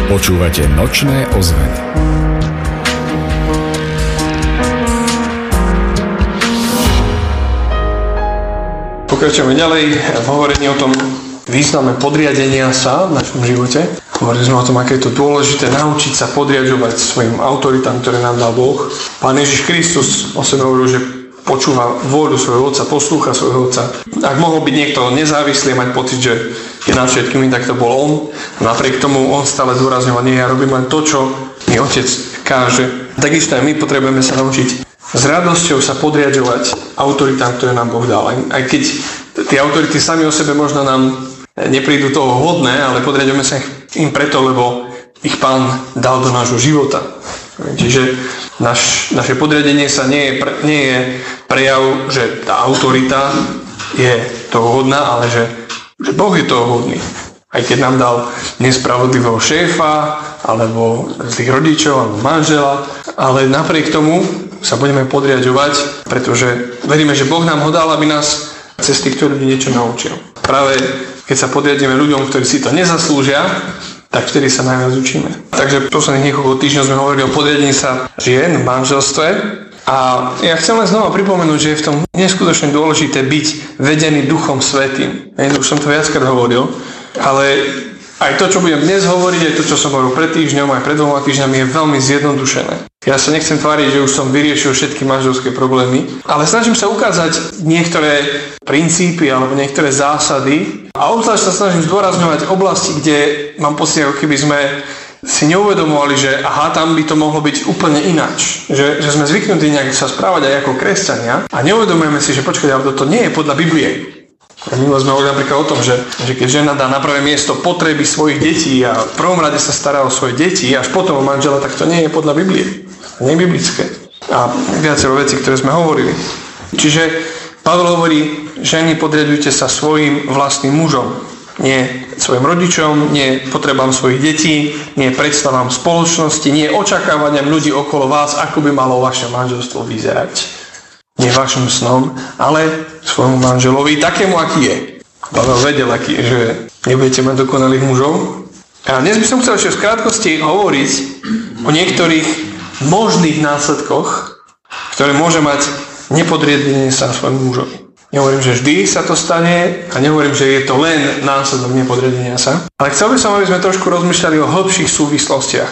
Počúvate Nočné ozveny. Pokračujeme ďalej v hovorení o tom význame podriadenia sa v našom živote. Hovorili sme o tom, aké je to dôležité naučiť sa podriadovať svojim autoritám, ktoré nám dal Boh. Pán Ježiš Kristus o sebe hovoril, že počúva vôľu svojho otca, poslúcha svojho otca. Ak mohol byť niekto nezávislý a mať pocit, že je nad všetkými, tak to bol on. Napriek tomu on stále zdôrazňoval, nie, ja robím len to, čo mi otec káže. Takisto aj my potrebujeme sa naučiť s radosťou sa podriadovať autoritám, ktoré nám Boh dal. Aj keď tie autority sami o sebe možno nám neprídu toho hodné, ale podriadujeme sa im preto, lebo ich Pán dal do nášho života. Čiže naše podriadenie sa nie je prejav, že tá autorita je toho hodná, ale že Boh je toho hodný. Aj keď nám dal nespravodlivého šéfa, alebo zlých rodičov, alebo manžela, ale napriek tomu sa budeme podriaďovať, pretože veríme, že Boh nám ho dal, aby nás cez týchto ľudí niečo naučil. Práve keď sa podriadíme ľuďom, ktorí si to nezaslúžia, tak vtedy sa najviac učíme. Takže posledných niekoľko týždňov sme hovorili o podriadení sa žien v manželstve. A ja chcem len znova pripomenúť, že je v tom neskutočne dôležité byť vedený Duchom Svätým. Už som to viackrát hovoril, ale aj to, čo budem dnes hovoriť, aj to, čo som hovoril pred týždňom, aj pred 2 týždňami, je veľmi zjednodušené. Ja sa nechcem tváriť, že už som vyriešil všetky manželské problémy, ale snažím sa ukázať niektoré princípy alebo niektoré zásady a obzvlášť sa snažím zdôrazňovať oblasti, kde mám pocit, ako keby sme si neuvedomovali, že aha, tam by to mohlo byť úplne ináč. Že sme zvyknutí nejak sa správať aj ako kresťania a neuvedomujeme si, že počkaj, ale toto nie je podľa Biblie. A my sme hovorili napríklad o tom, že keď žena dá na prvé miesto potreby svojich detí a v prvom rade sa stará o svoje deti, až potom o manžela, tak to nie je podľa Biblie. To nie je biblické. A viacero vecí, ktoré sme hovorili. Čiže Pavol hovorí, ženy, podriadujte sa svojim vlastným mužom. Nie svojim rodičom, nie potrebám svojich detí, nie predstavám spoločnosti, nie očakávaniam ľudí okolo vás, ako by malo vaše manželstvo vyzerať. Nie vašim snom, ale svojmu manželovi, takému, aký je. Pavel vedel, že nebudete mať dokonalých mužov. A dnes by som chcel ešte v krátkosti hovoriť o niektorých možných následkoch, ktoré môže mať nepodriadenie sa svojmu mužovi. Nehovorím, že vždy sa to stane a nehovorím, že je to len následok nepodriadenia sa. Ale chcel by som, aby sme trošku rozmýšľali o hĺbších súvislostiach.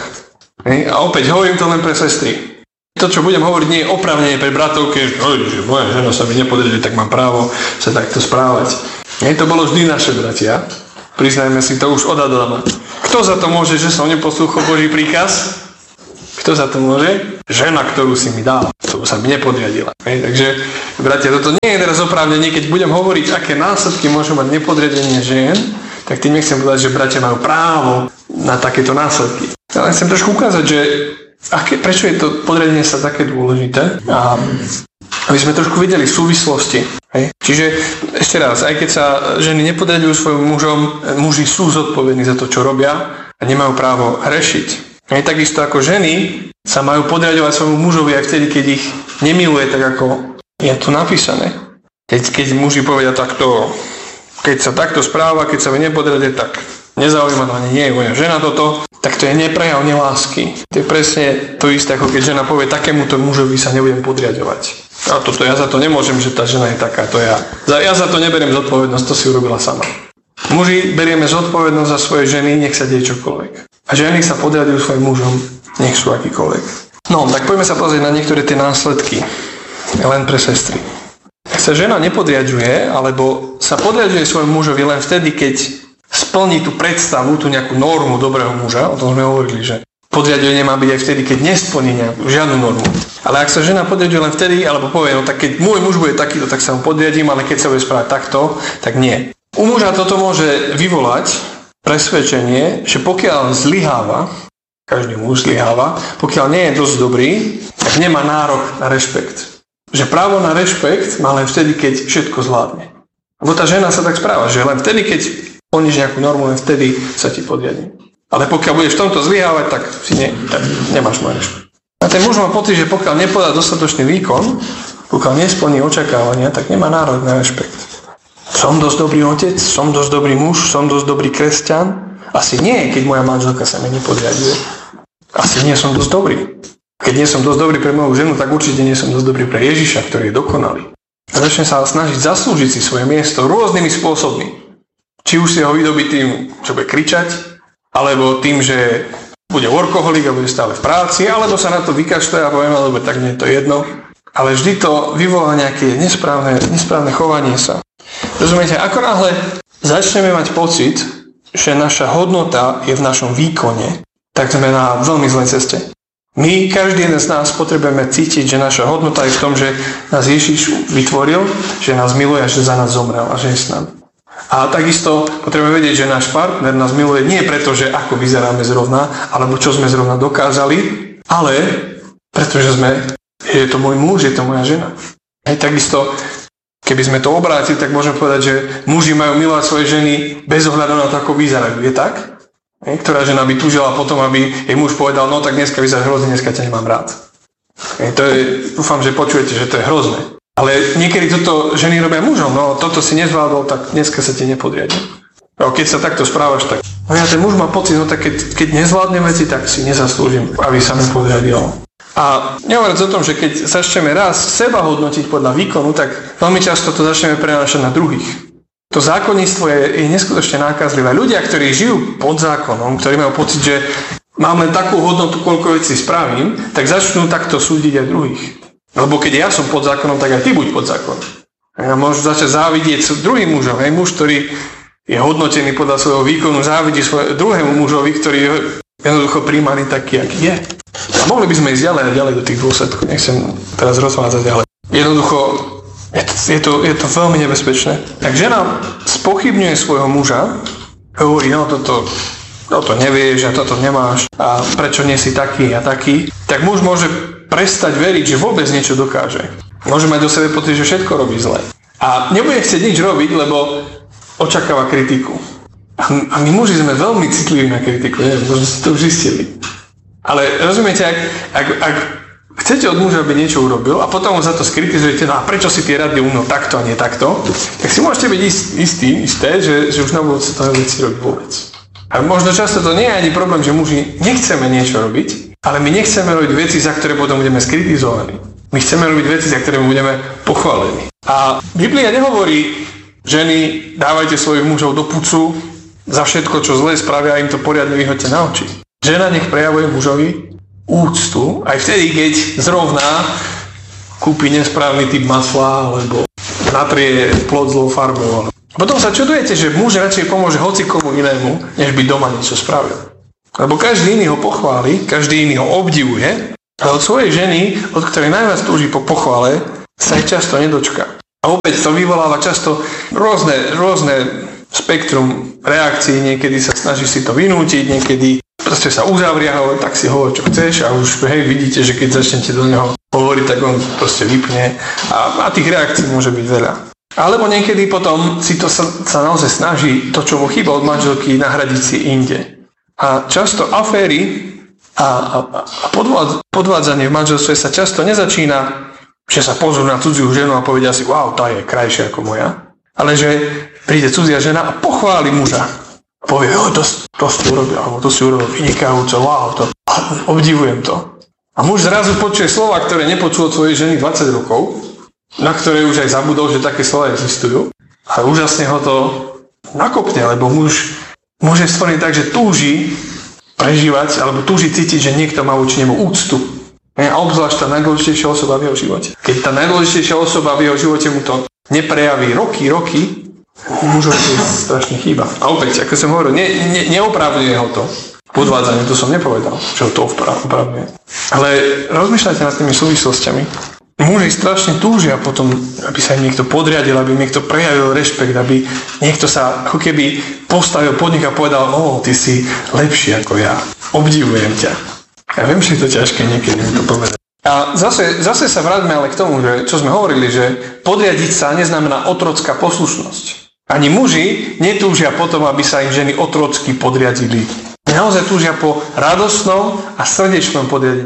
A opäť hovorím to len pre sestry. To, čo budem hovoriť, nie je oprávnenie pre bratov, že moja žena sa mi nepodriadí, tak mám právo sa takto správať. To bolo vždy naše bratia. Priznajme si to už od Adama. Kto za to môže, že som neposlúchol Boží príkaz? Kto za to môže? Žena, ktorú si mi dal, ktorú sa mi nepodriadila. Takže, bratia, toto nie je teraz oprávnenie, keď budem hovoriť, aké následky môžu mať nepodriadenie žien, tak tým nechcem povedať, že bratia majú právo na takéto následky. Ale chcem trošku ukázať, že prečo je to podriadenie sa také dôležité a aby sme trošku videli súvislosti. Čiže ešte raz, aj keď sa ženy nepodriadujú svojim mužom, muži sú zodpovední za to, čo robia a nemajú právo hrešiť. Takisto ako ženy sa majú podriadovať svojmu mužovi aj vtedy, keď ich nemiluje, tak ako je tu napísané. Keď muži povedia takto, keď sa takto správa, keď sa mi nepodriaduje, tak nezaujíma to ani nie je moja žena toto, tak to je neprejav nelásky. To je presne to isté, ako keď žena povie, takémuto mužovi sa nebudem podriadovať. A toto ja za to nemôžem, že tá žena je taká, to ja za to neberiem zodpovednosť, to si urobila sama. Muži berieme zodpovednosť za svoje ženy, nech sa deje čokoľvek. A ženy sa podriadujú svojim mužom, nech sú akýkoľvek. No, tak poďme sa pozrieť na niektoré tie následky, len pre sestry. Ak sa žena nepodriaďuje, alebo sa podriaďuje svojmu mužovi len vtedy, keď splní tú predstavu, tú nejakú normu dobrého muža, o tom sme hovorili, že podriadenie má byť aj vtedy, keď nesplní nejakú žiadnu normu. Ale ak sa žena podriaďuje len vtedy, alebo povie, no tak keď môj muž bude takýto, tak sa mu podriadím, ale keď sa bude správať takto, tak nie. U muža toto môže vyvolať presvedčenie, že pokiaľ zlyháva, každý muž zlyháva, pokiaľ nie je dosť dobrý, tak nemá nárok na rešpekt. Že právo na rešpekt má len vtedy, keď všetko zvládne. Lebo tá žena sa tak správa, že len vtedy, keď plníš nejakú normu, len vtedy sa ti podriadí. Ale pokiaľ budeš v tomto zlyhávať, tak nemáš môj rešpekt. A ten muž má pocit, že pokiaľ nepodá dostatočný výkon, pokiaľ nesplní očakávania, tak nemá nárok na rešpekt. Som dosť dobrý otec, som dosť dobrý muž, som dosť dobrý kresťan, Asi nie, keď moja manželka sa mi nepodriaduje. Asi nie som dosť dobrý. Keď nie som dosť dobrý pre moju ženu, tak určite nie som dosť dobrý pre Ježiša, ktorý je dokonalý. A začne sa snažiť zaslúžiť si svoje miesto rôznymi spôsobmi. Či už si ho vydobí tým, čo bude kričať, alebo tým, že bude workoholik a bude stále v práci, alebo sa na to vykašľuje a poviem, alebo tak nie je to jedno. Ale vždy to vyvolá nejaké nesprávne chovanie sa. Rozumiete, ako náhle začneme mať pocit, že naša hodnota je v našom výkone, tak sme na veľmi zlej ceste. My, každý jeden z nás potrebujeme cítiť, že naša hodnota je v tom, že nás Ježiš vytvoril, že nás miluje a že za nás zomrel a že je s nami. A takisto potrebujeme vedieť, že náš partner nás miluje nie preto, že ako vyzeráme zrovna, alebo čo sme zrovna dokázali, ale pretože je to môj muž, je to moja žena. Hej, takisto, keby sme to obrátili, tak môžeme povedať, že muži majú milovať svoje ženy bez ohľadu na to, ako vyzerajú. Je tak? Ktorá žena by túžila potom, aby jej muž povedal, no tak dneska vyzeráš hrozne, dneska ťa nemám rád. Dúfam, že počujete, že to je hrozné. Ale niekedy toto ženy robia mužom, no toto si nezvládol, tak dneska sa ti nepodriadím. No, keď sa takto správaš, tak no ja ten muž má pocit, no tak keď nezvládnem veci, tak si nezaslúžim, aby sa mi podriadil. A nehovoriac o tom, že keď začneme raz seba hodnotiť podľa výkonu, tak veľmi často to začneme prenášať na druhých. To zákonníctvo je neskutočne nákazlivé. Ľudia, ktorí žijú pod zákonom, ktorí majú pocit, že mám len takú hodnotu, koľko vecí spravím, tak začnú takto súdiť aj druhých. Lebo keď ja som pod zákonom, tak aj ty buď pod zákonom. A môžu začať závidieť druhým mužom. Hej, muž, ktorý je hodnotený podľa svojho výkonu, závidí druhému mužovi, ktorý je jednoducho príjmaný taký, aký je. A mohli by sme ísť ďalej a ďalej do tých dôsledkov. Nechcem teraz rozvádzať ďalej. Jednoducho je to veľmi nebezpečné. Tak žena spochybňuje svojho muža, hovorí, no toto nevieš a toto nemáš a prečo nie si taký a taký, tak muž môže prestať veriť, že vôbec niečo dokáže. Môže mať do sebe pocit, že všetko robí zle. A nebude chcieť nič robiť, lebo očakáva kritiku. A my muži sme veľmi citliví na kritiku, neviem, možno si to už zistili. Ale rozumiete, ak chcete od muža, aby niečo urobil a potom ho za to skritizujete, no a prečo si tie rady umel takto a nie takto, tak si môžete byť isté, že už na budúce to veci robiť vôbec. A možno často to nie je ani problém, že muži nechceme niečo robiť, ale my nechceme robiť veci, za ktoré potom budeme skritizovaní. My chceme robiť veci, za ktoré budeme pochválení. A Biblia nehovorí, ženy, dávajte svojich mužov do pucu za všetko, čo zlé spravia a im to poriadne vyhoďte na oči. Žena nech prejavuje mužovi úctu, aj vtedy, keď zrovna kúpi nesprávny typ masla, alebo natrie plod zlou farbou. Potom sa čudujete, že muž radšej pomôže hocikomu inému, než by doma niečo spravil. Lebo každý iný ho pochváli, každý iný ho obdivuje, ale od svojej ženy, od ktorej najviac túži po pochvále, sa ich často nedočká. A opäť to vyvoláva často rôzne spektrum reakcií, niekedy sa snaží si to vynútiť, niekedy proste sa uzavria, hovorí, tak si hovor, čo chceš a už vidíte, že keď začnete do neho hovoriť, tak on proste vypne a tých reakcií môže byť veľa. Alebo niekedy potom si to sa naozaj snaží to, čo mu chýba od manželky, nahradiť si inde. A často aféry a podvádzanie v manželstve sa často nezačína, že sa pozrú na cudziu ženu a povedia si, wow, tá je krajšia ako moja, ale že príde cudzia žena a pochváli muža. Povie, to si urobil, alebo to si urobil vynikajúco, wow, obdivujem to. A muž zrazu počuje slova, ktoré nepočul od svojej ženy 20 rokov, na ktoré už aj zabudol, že také slova existujú. A úžasne ho to nakopne, lebo muž je stvorený tak, že túži prežívať, alebo túži cítiť, že niekto má voči nemu úctu. A obzvlášť tá najdôležitejšia osoba v jeho živote. Keď tá najdôležitejšia osoba v jeho živote mu to neprejaví roky, mužov to strašne chýba. A opäť, ako som hovoril, neoprávňuje ho to. Podvádzanie, to som nepovedal, že ho to oprávňuje. Ale rozmýšľajte nad tými súvislostiami. Muži strašne túžia potom, aby sa im niekto podriadil, aby niekto prejavil rešpekt, aby niekto sa ako keby postavil pod nich a povedal, ty si lepší ako ja. Obdivujem ťa. Ja viem, že je to ťažké niekedy mi to povedať. A zase sa vráťme ale k tomu, že čo sme hovorili, že podriadiť sa neznamená otrocká poslušnosť. Ani muži netúžia potom, aby sa im ženy otrocky podriadili. Naozaj túžia po radostnom a srdečnom podriadení sa.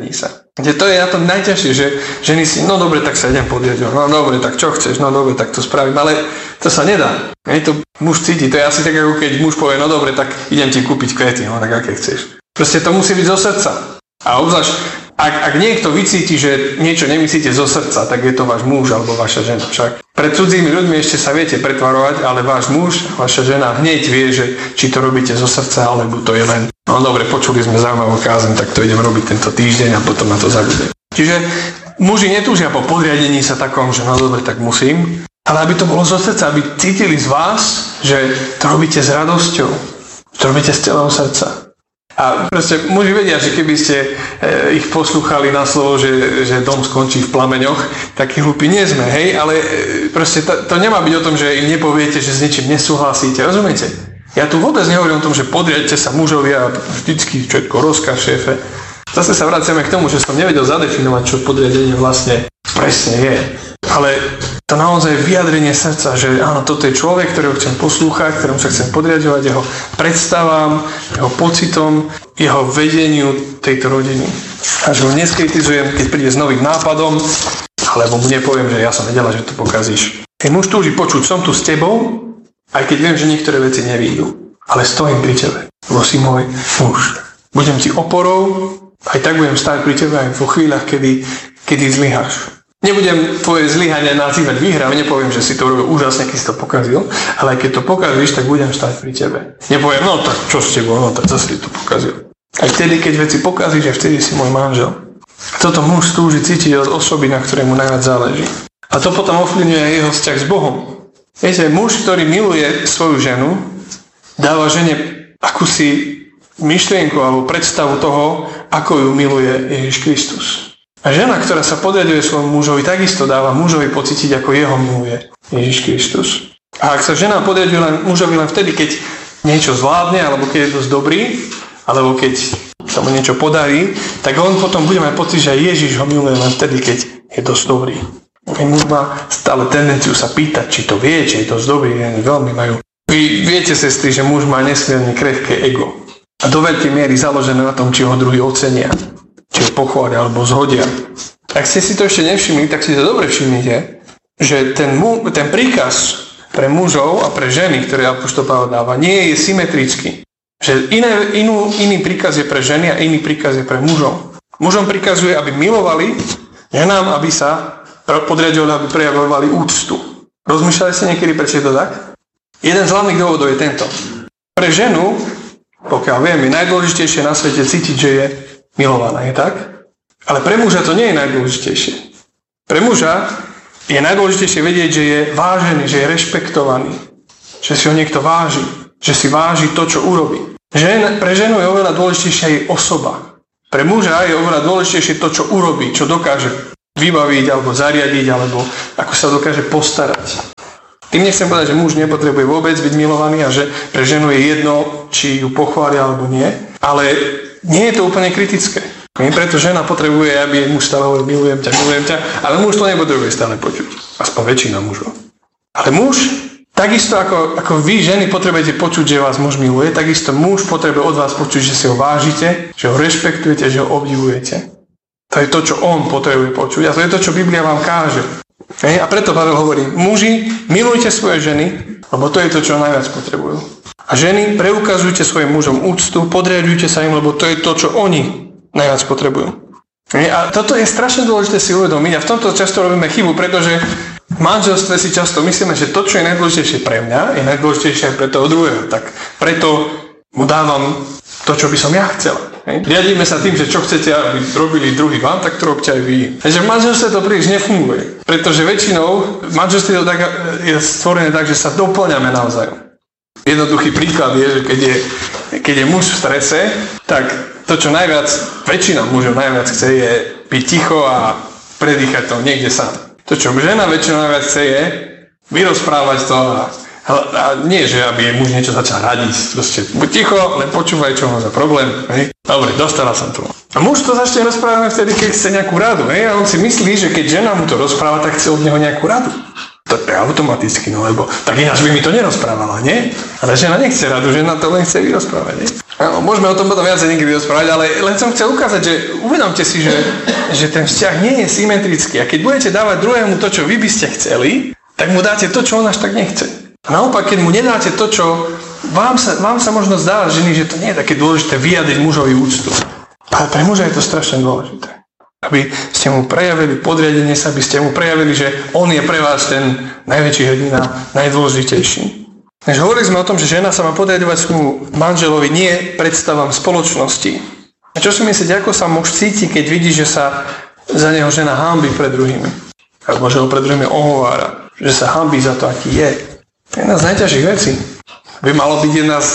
Kde to je na tom najťažšie, že ženy si, no dobre, tak sa idem podriadovať, no dobre, tak čo chceš, no dobre, tak to spravím, ale to sa nedá. To muž cíti, to je asi tak, ako keď muž povie, no dobre, tak idem ti kúpiť kvety, no tak aké chceš. Proste to musí byť zo srdca. A obzvlášť, ak niekto vycíti, že niečo nemyslíte zo srdca, tak je to váš muž alebo vaša žena. Však pred cudzími ľuďmi ešte sa viete pretvarovať, ale váš muž, vaša žena hneď vie, že či to robíte zo srdca, alebo to je len, no dobre, počuli sme zaujímavú kázeň, tak to idem robiť tento týždeň a potom na to zabudnem. Čiže muži netúžia po podriadení sa takom, že no dobre, tak musím, ale aby to bolo zo srdca, aby cítili z vás, že to robíte s radosťou, to robíte z celého srdca. A proste muži vedia, že keby ste ich poslúchali na slovo, že dom skončí v plameňoch, takí hlúpi nie sme, hej, ale proste to nemá byť o tom, že im nepoviete, že s niečím nesúhlasíte, rozumiete? Ja tu vôbec nehovorím o tom, že podriadte sa mužovi a vždycky všetko rozkaz šéfe. Zase sa vraciame k tomu, že som nevedel zadefinovať, čo podriadenie vlastne presne je. Ale to naozaj vyjadrenie srdca, že áno, toto je človek, ktorého chcem poslúchať, ktorému sa chcem podriadovať, jeho predstavám, jeho pocitom, jeho vedeniu tejto rodiny. A že ho neskritizujem, keď príde s novým nápadom, alebo mu nepoviem, že ja som vedela, že to pokazíš. Keď muž túži počuť, som tu s tebou, aj keď viem, že niektoré veci nevídu, ale stojím pri tebe, lebo si môj muž. Budem ti oporou, aj tak budem stáť pri tebe aj vo chvíľach, kedy zlyháš. Nebudem tvoje zlyhania nazývať výhrou, nepoviem, že si to robil úžasne, keď si to pokazil, ale aj keď to pokazíš, tak budem stáť pri tebe. Nepoviem, no tak čo s tebou, no tak zase si to pokazil. Aj vtedy, keď veci pokazíš, aj vtedy si môj manžel. A toto muž túži cítiť od osoby, na ktorej mu najviac záleží. A to potom ovplyvňuje aj jeho vzťah s Bohom. Viete, muž, ktorý miluje svoju ženu, dáva žene akúsi myšlienku alebo predstavu toho, ako ju miluje Ježiš Kristus. A žena, ktorá sa podriaďuje svojmu mužovi, takisto dáva mužovi pocítiť, ako jeho miluje Ježiš Kristus. A ak sa žena podriaďuje mužovi len vtedy, keď niečo zvládne, alebo keď je dosť dobrý, alebo keď sa mu niečo podarí, tak on potom bude mať pocit, že Ježiš ho miluje len vtedy, keď je dosť dobrý. Muž má stále tendenciu sa pýtať, či to vie, či je dosť dobrý, oni veľmi majú. Vy viete, sestry, že muž má nesmierne krehké ego. A do veľkej miery založené na tom, či ho druhý ocenia, či ho pochvália alebo zhodia. Ak ste si to ešte nevšimli, tak si to dobre všimnite, že ten príkaz pre mužov a pre ženy, ktoré apoštol Pavol dáva, nie je symetrický. Že iný príkaz je pre ženy a iný príkaz je pre mužov. Mužom prikazuje, aby milovali, ženám, aby sa podriadovali, aby prejavovali úctu. Rozmýšľali ste niekedy, prečo je to tak? Jeden z hlavných dôvodov je tento. Pre ženu, pokiaľ viem, je najdôležitejšie na svete cítiť, že je milovaná, je tak? Ale pre muža to nie je najdôležitejšie. Pre muža je najdôležitejšie vedieť, že je vážený, že je rešpektovaný, že si ho niekto váži, že si váži to, čo urobí. Pre ženu je oveľa dôležitejšia jej osoba. Pre muža je oveľa dôležitejšie to, čo urobí, čo dokáže vybaviť alebo zariadiť, alebo ako sa dokáže postarať. Tým nechcem povedať, že muž nepotrebuje vôbec byť milovaný a že pre ženu je jedno, či ju pochvália alebo nie, ale nie je to úplne kritické. Preto žena potrebuje, aby muž stále hovoril milujem ťa, ale muž to nepotrebuje stále počuť. Aspoň väčšina mužov. Ale muž, takisto ako vy ženy potrebujete počuť, že vás muž miluje, takisto muž potrebuje od vás počuť, že si ho vážite, že ho rešpektujete, že ho obdivujete. To je to, čo on potrebuje počuť a to je to, čo Biblia vám káže. A preto Pavel hovorí, muži, milujte svoje ženy, lebo to je to, čo najviac potrebujú. A ženy, preukazujte svojim mužom úctu, podriaďujte sa im, lebo to je to, čo oni najviac potrebujú. A toto je strašne dôležité si uvedomiť a v tomto často robíme chybu, pretože v manželstve si často myslíme, že to, čo je najdôležitejšie pre mňa, je najdôležitejšie aj pre toho druhého. Tak preto mu dávam to, čo by som ja chcela. Riadíme sa tým, že čo chcete, aby robili druhý vám, tak to robte aj vy. Takže v manželstve to príliš nefunguje. Pretože väčšinou v manželstve je stvorené tak, že sa doplňame navzájom. Jednoduchý príklad je, že keď je muž v strese, tak to, čo väčšina mužov najviac chce, je byť ticho a predýchať to niekde sám. To, čo žena väčšinou najviac chce, je vyrozprávať to a nie, že aby jej muž niečo začal radiť. Proste buď ticho, len počúvaj, čo má za problém. Hej. Dobre, dostala som to. A muž to začne rozprávať vtedy, keď chce nejakú radu. Hej. A on si myslí, že keď žena mu to rozpráva, tak chce od neho nejakú radu. To je automaticky, no lebo tak ináč by mi to nerozprávala, nie? Ale žena nechce radu, žena to len chce vyrozprávať, nie? Áno, môžeme o tom potom viacej niekedy rozprávať, ale len som chcel ukázať, že uvedomte si, že ten vzťah nie je symetrický a keď budete dávať druhému to, čo vy by ste chceli, tak mu dáte to, čo on až tak nechce. A naopak, keď mu nedáte to, čo vám sa možno zdá, ženy, že to nie je také dôležité vyjadriť mužovi úctu. Ale pre muža je to strašne dôležité. Aby ste mu prejavili podriadenie sa, aby ste mu prejavili, že on je pre vás ten najväčší hrdina, najdôležitejší. Takže hovorili sme o tom, že žena sa má podriadovať svojmu manželovi nie predstavám spoločnosti. A čo si myslíte, ako sa muž cíti, keď vidí, že sa za neho žena hanbí pred druhými? Alebo že ho pred druhými ohovára, že sa hanbí za to, aký je. To je jedna z najťažších vecí. By malo byť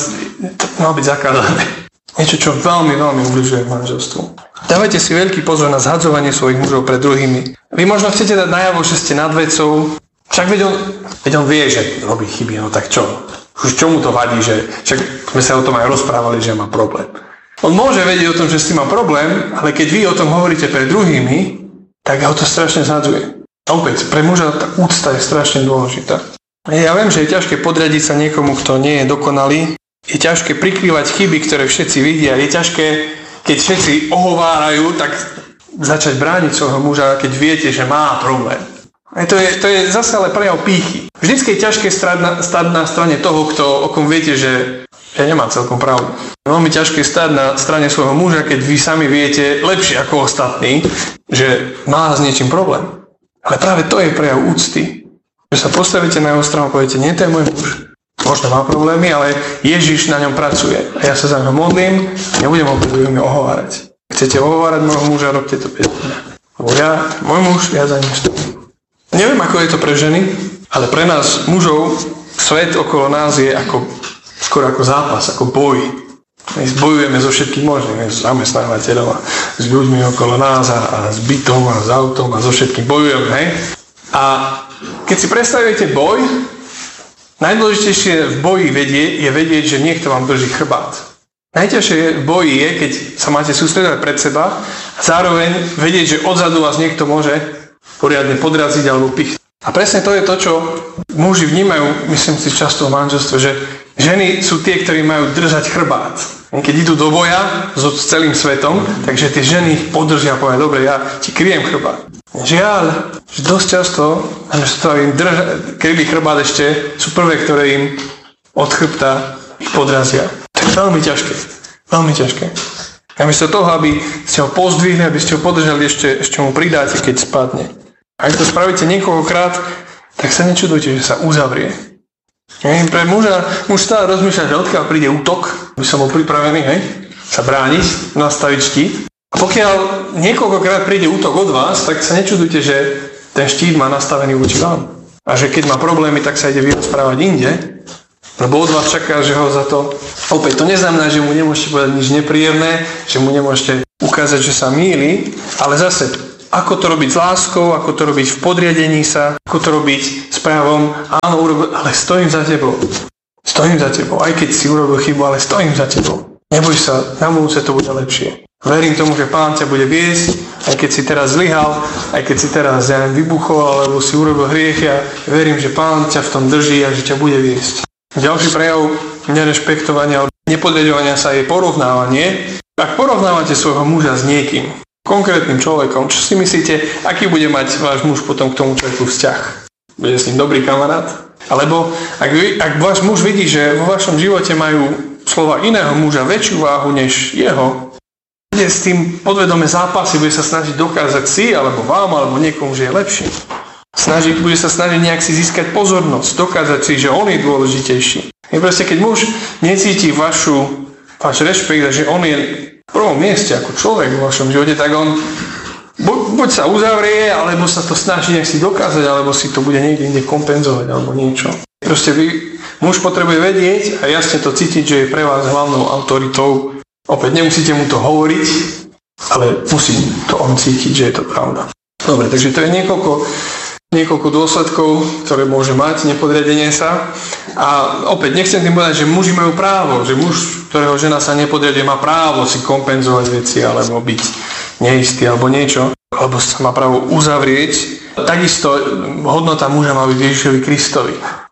zakázané. Niečo, čo veľmi, veľmi ubližuje manželstvu. Dávajte si veľký pozor na zhadzovanie svojich mužov pred druhými. Vy možno chcete dať najavo, že ste nad vecou, však veď on vie, že robí chyby, no tak čo? Už čo mu to vadí, že však sme sa o tom aj rozprávali, že má problém. On môže vedieť o tom, že s tým má problém, ale keď vy o tom hovoríte pred druhými, tak ho to strašne zhadzuje. A opäť, pre muža tá úcta je strašne dôležitá. Ja viem, že je ťažké podriadiť sa niekomu, kto nie je dokonalý. Je ťažké prikrývať chyby, ktoré všetci vidia. Je ťažké, keď všetci ohovárajú, tak začať brániť svojho muža, keď viete, že má problém. A to je zase ale prejav pýchy. Vždycky je ťažké stáť na strane toho, o kom viete, že nemá celkom pravdu. Veľmi ťažké stáť na strane svojho muža, keď vy sami viete lepšie ako ostatní, že má s niečím problém. Ale práve to je prejav úcty. Že sa postavíte na jeho stranu a poviete, nie, to je môj muž. Možno má problémy, ale Ježiš na ňom pracuje. A ja sa za ňom modlím a nebudem ho pred druhými ohovárať. Chcete ohovárať môjho muža, robte to bez mňa. Lebo môj muž, ja za ním stojím. Neviem, ako je to pre ženy, ale pre nás mužov svet okolo nás je skoro ako zápas, ako boj. My bojujeme so všetkým možným, s zamestnávateľom a s ľuďmi okolo nás a s bytom a s autom a so všetkým bojujeme, hej? A keď si predstavíte boj, najdôležitejšie v boji je vedieť, že niekto vám drží chrbát. Najťažšie v boji je, keď sa máte sústredovať pred seba a zároveň vedieť, že odzadu vás niekto môže poriadne podraziť alebo pichť. A presne to je to, čo muži vnímajú, myslím si často v manželstve, že ženy sú tie, ktorí majú držať chrbát. Keď idú do boja s celým svetom, takže tie ženy ich podržia a povedia, dobre, ja ti kryjem chrbát. Žiaľ, že dosť často, ktorým kryli chrbát ešte, sú prvé, ktoré im od chrbta ich podrazia. To je veľmi ťažké. Veľmi ťažké. Namiesto toho, aby ste ho pozdvihli, aby ste ho podržali, ešte mu pridáte, keď spadne. A ak to spravíte niekoľkokrát, tak sa nečudujte, že sa uzavrie. Pre muža, muž stále rozmýšľa, že odkiaľ príde útok, by som bol pripravený, sa brániť, nastaviť štít. A pokiaľ niekoľkokrát príde útok od vás, tak sa nečudujte, že ten štít má nastavený voči vám. A že keď má problémy, tak sa ide vyrozprávať inde, lebo od vás čaká, že ho za to... Opäť, to neznamená, že mu nemôžete povedať nič nepríjemné, že mu nemôžete ukázať, že sa mýli, ale zase, ako to robiť s láskou, ako to robiť v podriadení sa, ako to robiť s právom, áno, ale stojím za tebou. Stojím za tebou, aj keď si urobil chybu, ale stojím za tebou. Neboj sa, na budúce to bude lepšie. Verím tomu, že Pán ťa bude viesť, aj keď si teraz zlyhal, aj keď si teraz vybuchol, alebo si urobil hriech, ja verím, že Pán ťa v tom drží a že ťa bude viesť. Ďalší prejav nerešpektovania alebo nepodriadovania sa je porovnávanie. Ak porovnávate svojho muža s niekým, konkrétnym človekom, čo si myslíte, aký bude mať váš muž potom k tomu človeku vzťah? Bude s ním dobrý kamarát? Alebo ak váš muž vidí, že vo vašom živote majú slova iného muža väčšiu váhu než jeho, bude s tým podvedome zápasy, bude sa snažiť dokázať si, alebo vám, alebo niekomu, že je lepší. Bude sa snažiť nejak si získať pozornosť, dokázať si, že on je dôležitejší. Je proste, keď muž necíti váš rešpekt, že on je v prvom mieste ako človek vo vašom živote, tak on buď sa uzavrie, alebo sa to snaží nejak si dokázať, alebo si to bude niekde inde kompenzovať, alebo niečo. Proste muž potrebuje vedieť a jasne to cítiť, že je pre vás hlavnou autoritou. Opäť nemusíte mu to hovoriť, ale musí to on cítiť, že je to pravda. Dobre, takže to je niekoľko dôsledkov, ktoré môže mať nepodriadenie sa. A opäť nechcem tým povedať, že muži majú právo, že muž, ktorého žena sa nepodriaduje, má právo si kompenzovať veci alebo byť neistý alebo niečo, alebo sa má právo uzavrieť. Takisto hodnota muža má byť Ježišovi Kristovi.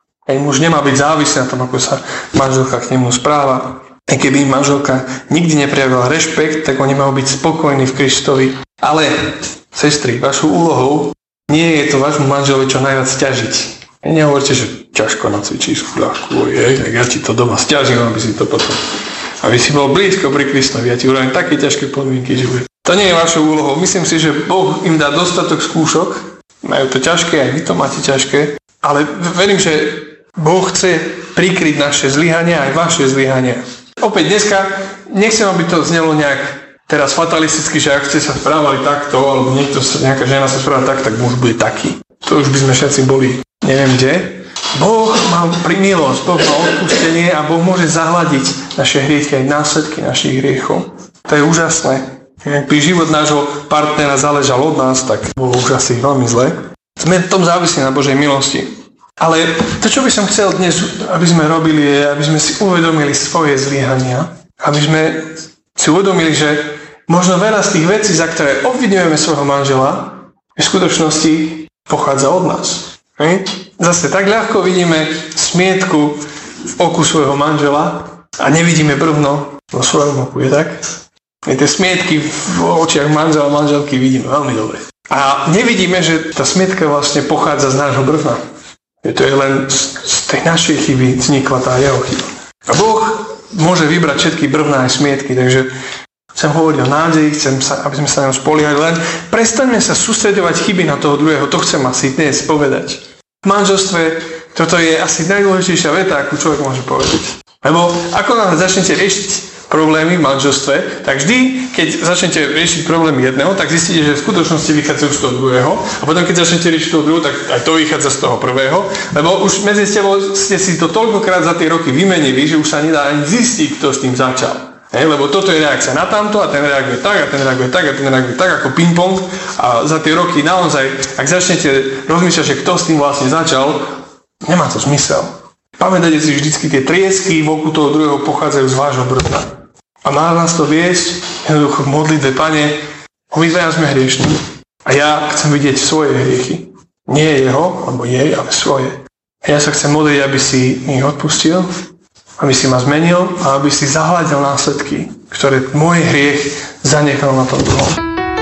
Muž nemá byť závislý na tom, ako sa manželka k nemu správa. Keby manželka nikdy neprejavila rešpekt, tak oni majú byť spokojní v Kristovi. Ale, sestry, vašou úlohou nie je to vášmu manželovi čo najviac ťažiť. Nehovorte, že ťažko nacvičíš fľašku, tak ja ti to doma sťažím, aby si to potom... Aby si bol blízko pri Kristovi, ja ti urobím také ťažké podmienky, že bude. To nie je vašou úlohou. Myslím si, že Boh im dá dostatok skúšok. Majú to ťažké, aj vy to máte ťažké. Ale verím, že Boh chce prikryť naše zlyhania, aj vaše zlyhania. Opäť dneska nechcem, aby to znelo nejak teraz fatalisticky, že ak ste sa správali takto, alebo nejaká žena sa správa tak muž bude taký. To už by sme všetci boli neviem kde. Boh má milosť, Boh má odpustenie a Boh môže zahľadiť naše hriechy, aj následky našich hriechov. To je úžasné. Ak by život nášho partnera záležal od nás, tak bolo už asi veľmi zle. Sme v tom závislí na Božej milosti. Ale to, čo by som chcel dnes, aby sme robili, je, aby sme si uvedomili svoje zlyhania. Aby sme si uvedomili, že možno veľa z tých vecí, za ktoré obviňujeme svojho manžela, v skutočnosti pochádza od nás. Zase tak ľahko vidíme smietku v oku svojho manžela a nevidíme brvno vo svojom oku, je tak? Tie smietky v očiach manžela a manželky vidíme veľmi dobre. A nevidíme, že tá smietka vlastne pochádza z nášho brvna. To je len z tej našej chyby vznikla tá jeho chyba. A Boh môže vybrať všetky brvná aj smietky, takže chcem hovoriť o nádeji, aby sme sa na ňom spoliehali, len prestaňme sa sústreďovať chyby na toho druhého, to chcem asi dnes povedať. V manželstve toto je asi najdôležitejšia veta, akú človek môže povedať. Lebo ako nám začnete riešiť problémy v manželstve, tak vždy, keď začnete riešiť problémy jedného, tak zistíte, že v skutočnosti vychádzajú z toho druhého a potom, keď začnete riešiť toho druhého, tak aj to vychádza z toho prvého, lebo už medzi sebou ste si to toľkokrát za tie roky vymenili, že už sa nedá ani zistiť, kto s tým začal. Lebo toto je reakcia na tamto a ten reaguje tak a ten reaguje tak a ten reaguje tak ako ping-pong a za tie roky naozaj, ak začnete rozmýšľať, že kto s tým vlastne začal, nemá to zmysel. Pamätajte si vždycky, tie triesky voku toho druhého pochádzajú z vášho brvna. A má nás to viesť jednoducho v modlitbe, Pane, obidvaja sme hriešni a ja chcem vidieť svoje hriechy. Nie jeho, alebo jej, ale svoje. A ja sa chcem modliť, aby si mi ich odpustil, aby si ma zmenil a aby si zahľadil následky, ktoré môj hriech zanechal na tom druhom.